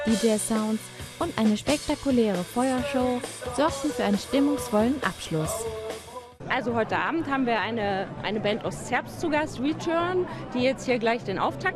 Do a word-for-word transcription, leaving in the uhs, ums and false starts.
D J-Sounds und eine spektakuläre Feuershow sorgten für einen stimmungsvollen Abschluss. Also heute Abend haben wir eine, eine Band aus Zerbst zu Gast, Return, die jetzt hier gleich den Auftakt